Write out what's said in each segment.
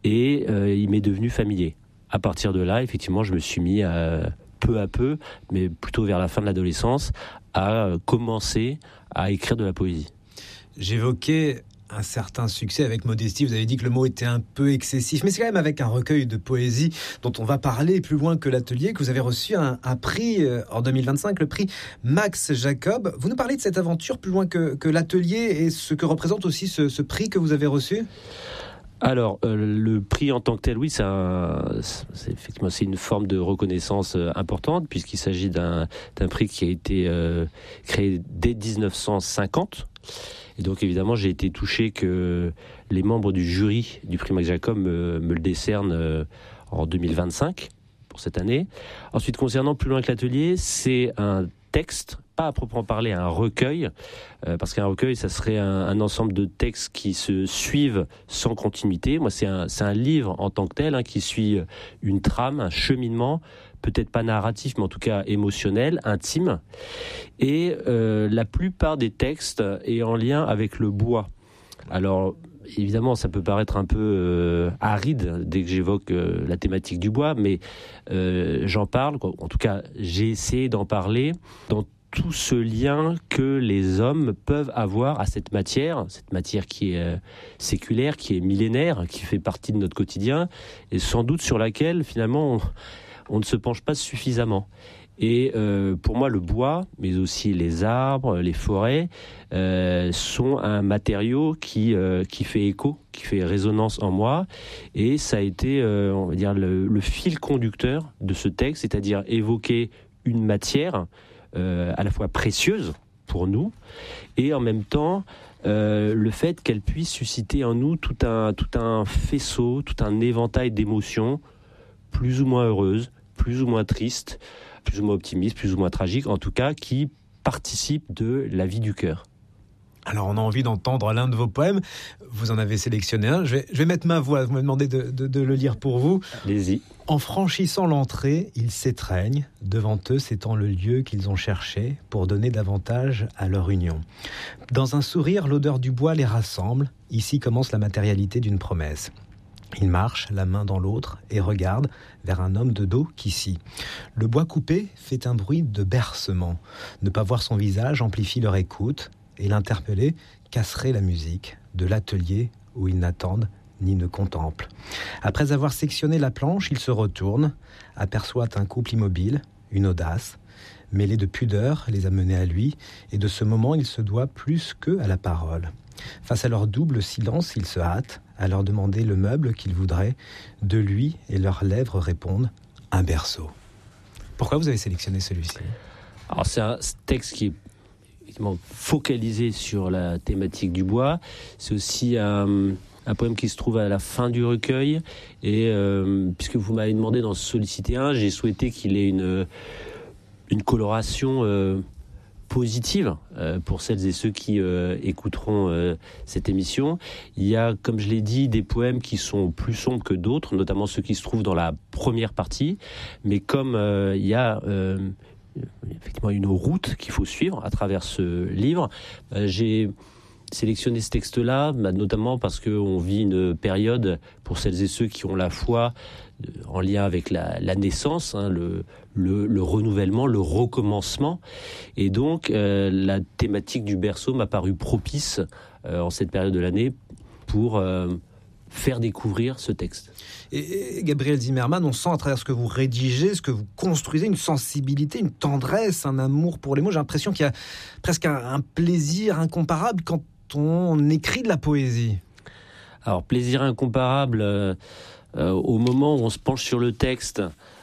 et il m'est devenu familier. À partir de là, effectivement, je me suis mis peu à peu, mais plutôt vers la fin de l'adolescence, à commencer à écrire de la poésie. J'évoquais un certain succès avec modestie. Vous avez dit que le mot était un peu excessif, mais c'est quand même avec un recueil de poésie dont on va parler plus loin que l'atelier que vous avez reçu un prix en 2025, le prix Max Jacob. Vous nous parlez de cette aventure plus loin que l'atelier et ce que représente aussi ce prix que vous avez reçu ? Alors, le prix en tant que tel, oui, c'est effectivement c'est une forme de reconnaissance importante, puisqu'il s'agit d'un prix qui a été créé dès 1950. Et donc, évidemment, j'ai été touché que les membres du jury du prix Max Jacob me le décernent en 2025, pour cette année. Ensuite, concernant plus loin que l'atelier, c'est un texte, pas à proprement parler un recueil, parce qu'un recueil, ça serait un ensemble de textes qui se suivent sans continuité. Moi, c'est un livre en tant que tel, qui suit une trame, un cheminement, peut-être pas narratif, mais en tout cas émotionnel, intime. Et la plupart des textes est en lien avec le bois. Alors, évidemment, ça peut paraître un peu aride dès que j'évoque la thématique du bois, mais j'en parle, en tout cas, j'ai essayé d'en parler dans tout ce lien que les hommes peuvent avoir à cette matière qui est séculaire, qui est millénaire, qui fait partie de notre quotidien, et sans doute sur laquelle, finalement, on ne se penche pas suffisamment. Et pour moi, le bois, mais aussi les arbres, les forêts, sont un matériau qui fait écho, qui fait résonance en moi. Et ça a été, on va dire, le fil conducteur de ce texte, c'est-à-dire évoquer une matière à la fois précieuse pour nous, et en même temps, le fait qu'elle puisse susciter en nous tout un faisceau, tout un éventail d'émotions, plus ou moins heureuses, plus ou moins tristes, plus ou moins optimiste, plus ou moins tragique, en tout cas, qui participe de la vie du cœur. Alors, on a envie d'entendre l'un de vos poèmes. Vous en avez sélectionné un. Je vais mettre ma voix. Vous me demandez de le lire pour vous. Allez-y. En franchissant l'entrée, ils s'étreignent. Devant eux s'étend le lieu qu'ils ont cherché pour donner davantage à leur union. Dans un sourire, l'odeur du bois les rassemble. Ici commence la matérialité d'une promesse. Ils marchent la main dans l'autre et regardent vers un homme de dos qui scie. Le bois coupé fait un bruit de bercement. Ne pas voir son visage amplifie leur écoute, et l'interpellé casserait la musique de l'atelier où ils n'attendent ni ne contemplent. Après avoir sectionné la planche, ils se retournent, aperçoivent un couple immobile, une audace, mêlée de pudeur les a menés à lui, et de ce moment il se doit plus qu'eux à la parole. Face à leur double silence, il se hâte à leur demander le meuble qu'ils voudraient de lui, et leurs lèvres répondent « un berceau ». Pourquoi vous avez sélectionné celui-ci ? Alors c'est un texte qui est effectivement focalisé sur la thématique du bois. C'est aussi un poème qui se trouve à la fin du recueil, et puisque vous m'avez demandé d'en solliciter un, j'ai souhaité qu'il ait une coloration positive pour celles et ceux qui écouteront cette émission. Il y a, comme je l'ai dit, des poèmes qui sont plus sombres que d'autres, notamment ceux qui se trouvent dans la première partie, mais comme il y a effectivement une route qu'il faut suivre à travers ce livre, j'ai sélectionné ce texte-là, notamment parce qu'on vit une période, pour celles et ceux qui ont la foi, en lien avec la naissance, le renouvellement, le recommencement. Et donc, la thématique du berceau m'a paru propice en cette période de l'année pour faire découvrir ce texte. Et Gabriel Zimmermann, on sent à travers ce que vous rédigez, ce que vous construisez, une sensibilité, une tendresse, un amour pour les mots. J'ai l'impression qu'il y a presque un plaisir incomparable quand on écrit de la poésie. Alors, plaisir incomparable, au moment où on se penche sur le texte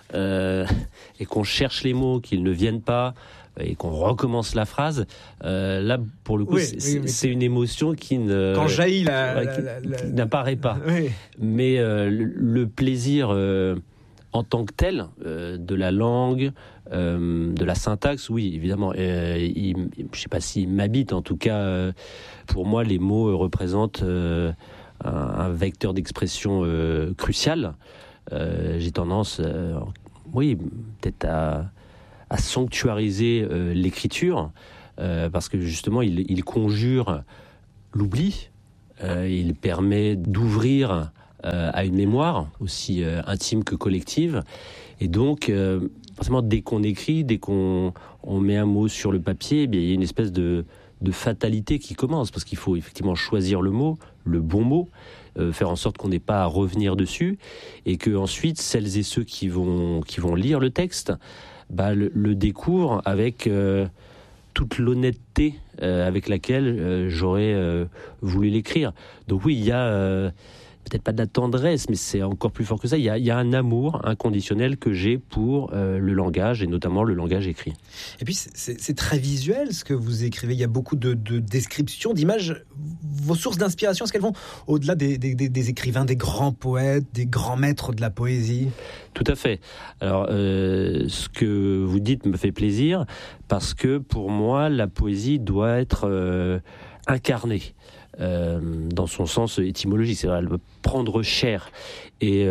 et qu'on cherche les mots, qu'ils ne viennent pas, et qu'on recommence la phrase, là, pour le coup, c'est une émotion qui quand jaillit qui n'apparaît pas. Oui. Mais le plaisir en tant que tel, de la langue, de la syntaxe, oui, évidemment. Je ne sais pas s'il m'habite, en tout cas, pour moi, les mots représentent un vecteur d'expression crucial. J'ai tendance, peut-être à sanctuariser l'écriture, parce que justement, il conjure l'oubli, il permet d'ouvrir a une mémoire aussi intime que collective. Et donc, forcément, dès qu'on écrit, dès qu'on met un mot sur le papier, il y a une espèce de fatalité qui commence, parce qu'il faut effectivement choisir le mot, le bon mot, faire en sorte qu'on n'ait pas à revenir dessus, et que ensuite celles et ceux qui vont lire le texte le découvrent avec toute l'honnêteté avec laquelle j'aurais voulu l'écrire. Donc oui, il y a peut-être pas de la tendresse, mais c'est encore plus fort que ça. Il y a un amour inconditionnel que j'ai pour le langage, et notamment le langage écrit. Et puis c'est très visuel ce que vous écrivez. Il y a beaucoup de descriptions, d'images. Vos sources d'inspiration, est-ce qu'elles vont au-delà des écrivains, des grands poètes, des grands maîtres de la poésie ? Tout à fait. Alors, ce que vous dites me fait plaisir, parce que pour moi, la poésie doit être incarnée. Dans son sens étymologique, c'est-à-dire elle veut prendre chair. Et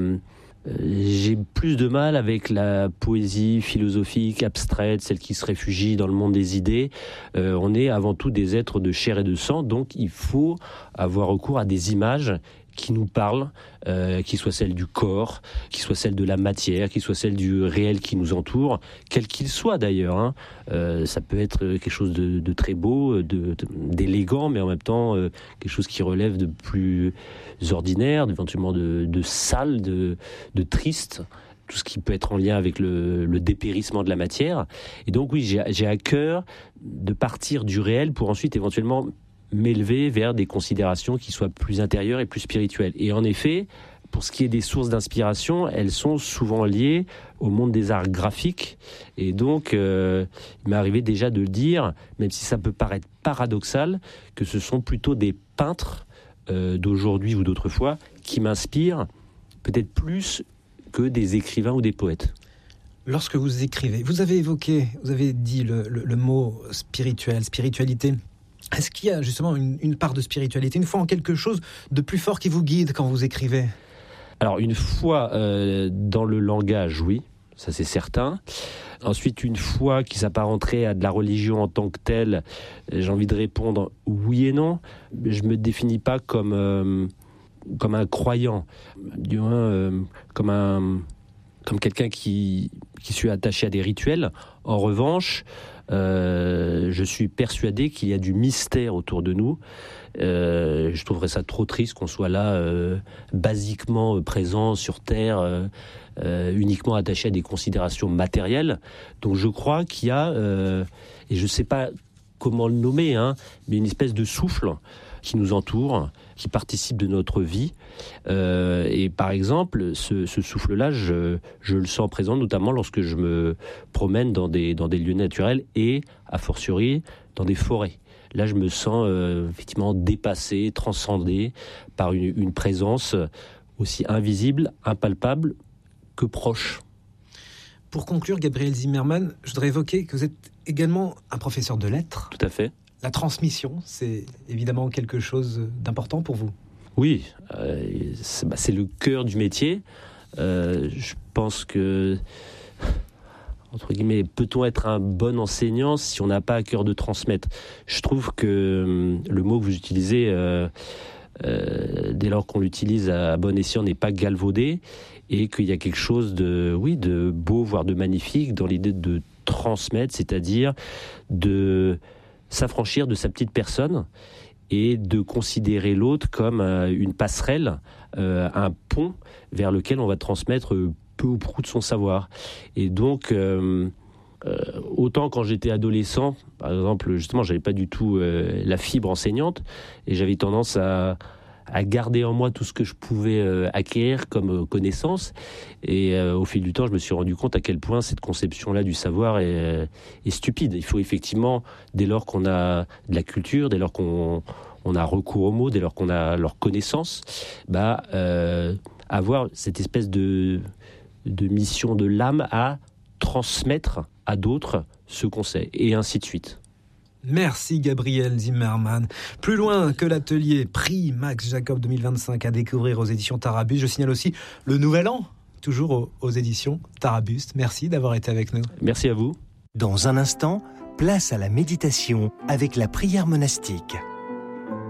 j'ai plus de mal avec la poésie philosophique, abstraite, celle qui se réfugie dans le monde des idées. On est avant tout des êtres de chair et de sang, donc il faut avoir recours à des images qui nous parlent, qui soient celles du corps, qui soient celles de la matière, qui soient celles du réel qui nous entoure, quel qu'il soit d'ailleurs. Ça peut être quelque chose de très beau, d'élégant, mais en même temps quelque chose qui relève de plus ordinaire, éventuellement de sale, de triste. Tout ce qui peut être en lien avec le dépérissement de la matière. Et donc oui, j'ai à cœur de partir du réel pour ensuite éventuellement m'élever vers des considérations qui soient plus intérieures et plus spirituelles. Et en effet, pour ce qui est des sources d'inspiration, elles sont souvent liées au monde des arts graphiques. Et donc, il m'est arrivé déjà de le dire, même si ça peut paraître paradoxal, que ce sont plutôt des peintres d'aujourd'hui ou d'autrefois qui m'inspirent peut-être plus que des écrivains ou des poètes. Lorsque vous écrivez, vous avez dit le mot spiritualité. Est-ce qu'il y a justement une part de spiritualité, une foi en quelque chose de plus fort qui vous guide quand vous écrivez ? Alors, une foi dans le langage, oui, ça c'est certain. Ensuite, une foi qui s'apparenterait à de la religion en tant que telle, j'ai envie de répondre oui et non. Je ne me définis pas comme un croyant, du moins comme quelqu'un qui suis attaché à des rituels. En revanche, je suis persuadé qu'il y a du mystère autour de nous. Je trouverais ça trop triste qu'on soit là, basiquement présent sur Terre, uniquement attaché à des considérations matérielles. Donc je crois qu'il y a, et je ne sais pas comment le nommer, mais une espèce de souffle qui nous entoure, qui participe de notre vie. Et par exemple, ce souffle-là, je le sens présent, notamment lorsque je me promène dans des lieux naturels et, a fortiori, dans des forêts. Là, je me sens effectivement dépassé, transcendé par une présence aussi invisible, impalpable que proche. Pour conclure, Gabriel Zimmermann, je voudrais évoquer que vous êtes également un professeur de lettres. Tout à fait. La transmission, c'est évidemment quelque chose d'important pour vous. Oui, c'est le cœur du métier. Je pense que, entre guillemets, peut-on être un bon enseignant si on n'a pas à cœur de transmettre ? Je trouve que le mot que vous utilisez, dès lors qu'on l'utilise à bon escient, n'est pas galvaudé, et qu'il y a quelque chose de beau, voire de magnifique dans l'idée de transmettre, c'est-à-dire de s'affranchir de sa petite personne et de considérer l'autre comme une passerelle, un pont vers lequel on va transmettre peu ou prou de son savoir. Et donc, autant quand j'étais adolescent, par exemple, justement, j'avais pas du tout la fibre enseignante, et j'avais tendance à garder en moi tout ce que je pouvais acquérir comme connaissance. Et au fil du temps, je me suis rendu compte à quel point cette conception-là du savoir est stupide. Il faut effectivement, dès lors qu'on a de la culture, dès lors qu'on a recours aux mots, dès lors qu'on a leur connaissance, avoir cette espèce de mission de l'âme à transmettre à d'autres ce qu'on sait, et ainsi de suite. Merci Gabriel Zimmermann. Plus loin que l'atelier, prix Max Jacob 2025 à découvrir aux éditions Tarabuste. Je signale aussi le Nouvel An, toujours aux éditions Tarabuste. Merci d'avoir été avec nous. Merci à vous. Dans un instant, place à la méditation avec la prière monastique.